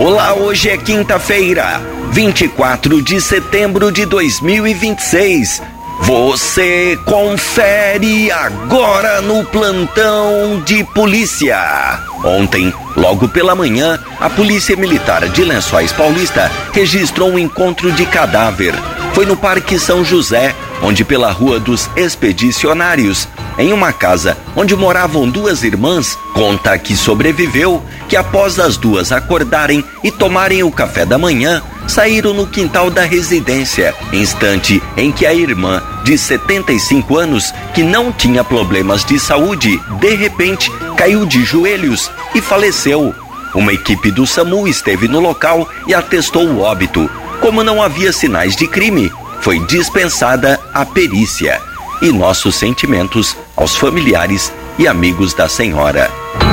Olá, hoje é quinta-feira, 24 de setembro de 2026. Você confere agora no plantão de polícia. Ontem, logo pela manhã, a Polícia Militar de Lençóis Paulista registrou um encontro de cadáver. Foi no Parque São José, onde pela Rua dos Expedicionários, em uma casa onde moravam duas irmãs, conta que sobreviveu, que após as duas acordarem e tomarem o café da manhã, saíram no quintal da residência, instante em que a irmã, de 75 anos, que não tinha problemas de saúde, de repente caiu de joelhos e faleceu. Uma equipe do SAMU esteve no local e atestou o óbito. Como não havia sinais de crime, foi dispensada a perícia. E nossos sentimentos aos familiares e amigos da senhora.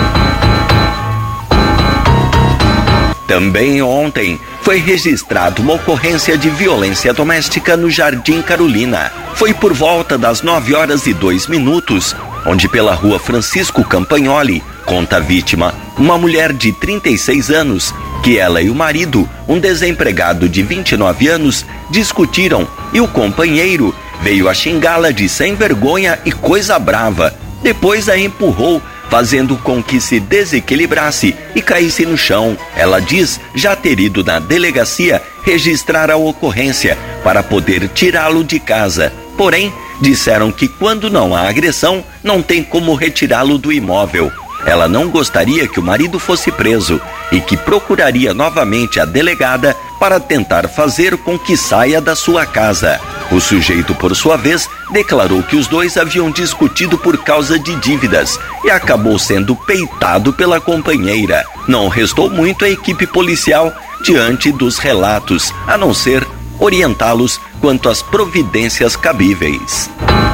Também ontem foi registrada uma ocorrência de violência doméstica no Jardim Carolina. Foi por volta das 9h02, onde pela Rua Francisco Campagnoli, conta a vítima, uma mulher de 36 anos, que ela e o marido, um desempregado de 29 anos, discutiram e o companheiro veio a xingá-la de sem vergonha e coisa brava. Depois a empurrou, fazendo com que se desequilibrasse e caísse no chão. Ela diz já ter ido na delegacia registrar a ocorrência para poder tirá-lo de casa. Porém, disseram que quando não há agressão, não tem como retirá-lo do imóvel. Ela não gostaria que o marido fosse preso e que procuraria novamente a delegada para tentar fazer com que saia da sua casa. O sujeito, por sua vez, declarou que os dois haviam discutido por causa de dívidas e acabou sendo peitado pela companheira. Não restou muito à equipe policial diante dos relatos, a não ser orientá-los quanto às providências cabíveis.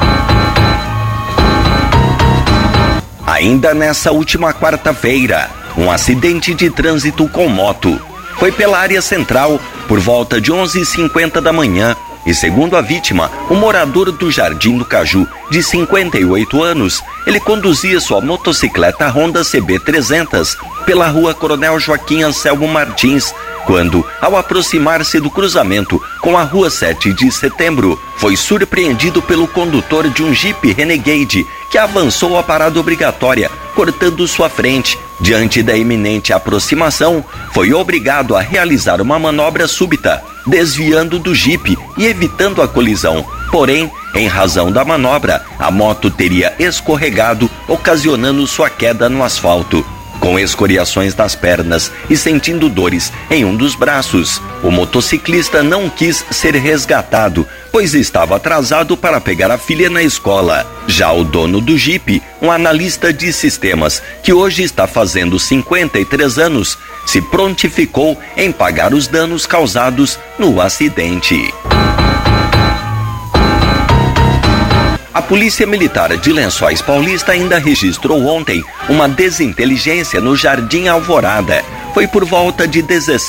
Ainda nessa última quarta-feira, um acidente de trânsito com moto. Foi pela área central por volta de 11h50 da manhã e, segundo a vítima, um morador do Jardim do Caju, de 58 anos, ele conduzia sua motocicleta Honda CB300 pela Rua Coronel Joaquim Anselmo Martins, quando, ao aproximar-se do cruzamento com a Rua 7 de Setembro, foi surpreendido pelo condutor de um Jeep Renegade, que avançou a parada obrigatória, cortando sua frente. Diante da iminente aproximação, foi obrigado a realizar uma manobra súbita, desviando do Jeep e evitando a colisão. Porém, em razão da manobra, a moto teria escorregado, ocasionando sua queda no asfalto. Com escoriações nas pernas e sentindo dores em um dos braços, o motociclista não quis ser resgatado, pois estava atrasado para pegar a filha na escola. Já o dono do Jeep, um analista de sistemas, que hoje está fazendo 53 anos, se prontificou em pagar os danos causados no acidente. A Polícia Militar de Lençóis Paulista ainda registrou ontem uma desinteligência no Jardim Alvorada. Foi por volta de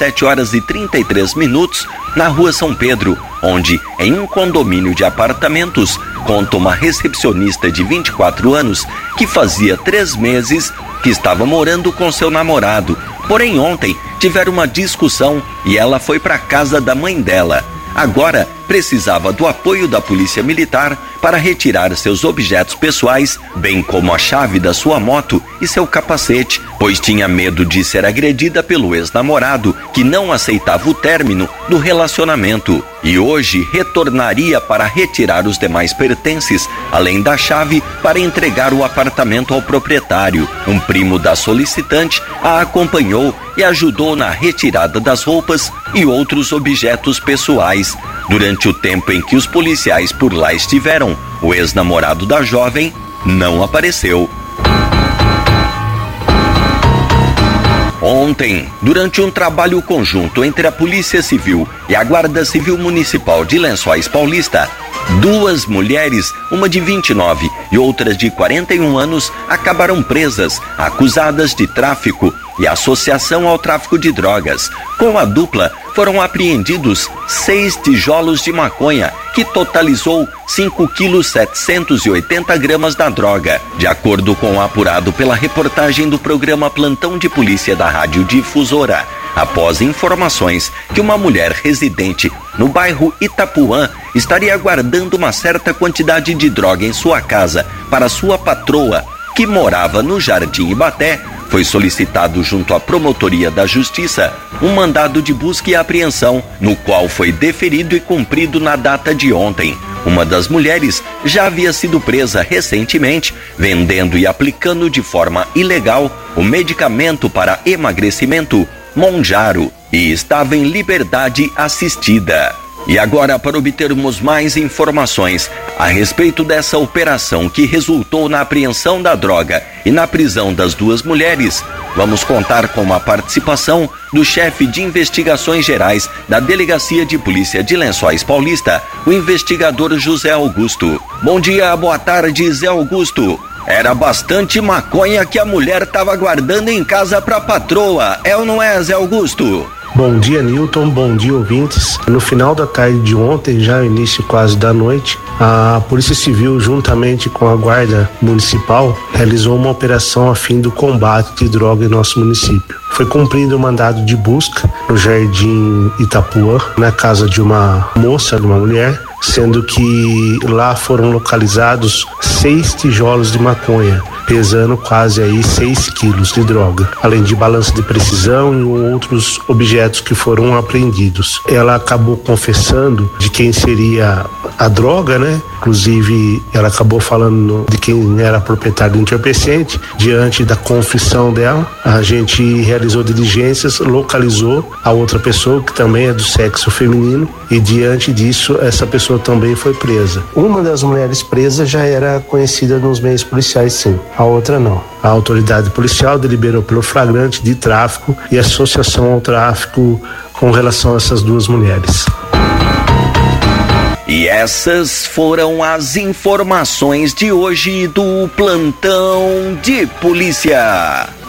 17h33 na Rua São Pedro, onde, em um condomínio de apartamentos, conta uma recepcionista de 24 anos que fazia 3 meses que estava morando com seu namorado. Porém, ontem tiveram uma discussão e ela foi para a casa da mãe dela. Agora precisava do apoio da Polícia Militar para retirar seus objetos pessoais, bem como a chave da sua moto e seu capacete, pois tinha medo de ser agredida pelo ex-namorado, que não aceitava o término do relacionamento. E hoje retornaria para retirar os demais pertences, além da chave para entregar o apartamento ao proprietário. Um primo da solicitante a acompanhou e ajudou na retirada das roupas e outros objetos pessoais. Durante o tempo em que os policiais por lá estiveram, o ex-namorado da jovem não apareceu. Ontem, durante um trabalho conjunto entre a Polícia Civil e a Guarda Civil Municipal de Lençóis Paulista, 2 mulheres, uma de 29 e outra de 41 anos, acabaram presas, acusadas de tráfico e associação ao tráfico de drogas. Com a dupla, foram apreendidos 6 tijolos de maconha, que totalizou 5,780 kg da droga. De acordo com o apurado pela reportagem do programa Plantão de Polícia da Rádio Difusora, após informações que uma mulher residente no bairro Itapuã estaria guardando uma certa quantidade de droga em sua casa para sua patroa, que morava no Jardim Ibaté. Foi solicitado junto à Promotoria da Justiça um mandado de busca e apreensão, no qual foi deferido e cumprido na data de ontem. Uma das mulheres já havia sido presa recentemente, vendendo e aplicando de forma ilegal o medicamento para emagrecimento Monjaro e estava em liberdade assistida. E agora, para obtermos mais informações a respeito dessa operação que resultou na apreensão da droga e na prisão das duas mulheres, vamos contar com a participação do chefe de investigações gerais da Delegacia de Polícia de Lençóis Paulista, o investigador José Augusto. Bom dia, boa tarde, Zé Augusto. Era bastante maconha que a mulher estava guardando em casa para a patroa, é ou não é, Zé Augusto? Bom dia, Newton, bom dia, ouvintes. No final da tarde de ontem, já no início quase da noite, a Polícia Civil, juntamente com a Guarda Municipal, realizou uma operação a fim do combate de droga em nosso município. Foi cumprido o mandado de busca no Jardim Itapuã, na casa de uma moça, de uma mulher, sendo que lá foram localizados 6 tijolos de maconha, pesando quase aí 6 quilos de droga, além de balança de precisão e outros objetos que foram apreendidos. Ela acabou confessando de quem seria a droga, né? Inclusive, ela acabou falando de quem era proprietário do entorpecente. Diante da confissão dela, a gente realizou diligências, localizou a outra pessoa, que também é do sexo feminino, e diante disso, essa pessoa também foi presa. Uma das mulheres presas já era conhecida nos meios policiais, sim. A outra não. A autoridade policial deliberou pelo flagrante de tráfico e associação ao tráfico com relação a essas duas mulheres. E essas foram as informações de hoje do Plantão de Polícia.